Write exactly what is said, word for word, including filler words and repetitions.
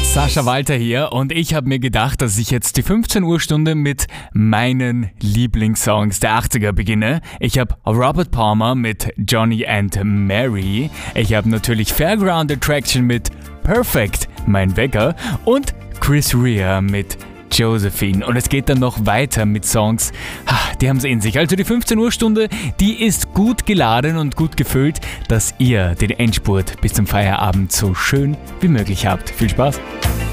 Sascha Walter hier und ich habe mir gedacht, dass ich jetzt die fünfzehn Uhr Stunde mit meinen Lieblingssongs der achtziger beginne. Ich habe Robert Palmer mit Johnny and Mary, ich habe natürlich Fairground Attraction mit Perfect, mein Wecker, und Chris Rea mit Josephine. Und es geht dann noch weiter mit Songs, die haben es in sich. Also die fünfzehn Uhr Stunde, die ist gut geladen und gut gefüllt, dass ihr den Endspurt bis zum Feierabend so schön wie möglich habt. Viel Spaß!